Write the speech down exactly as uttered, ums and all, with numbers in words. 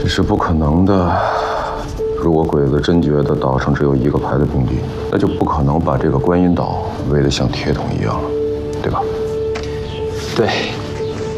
这是不可能的。如果鬼子真觉得岛上只有一个排的兵力，那就不可能把这个观音岛围得像铁桶一样了，对吧？ 对。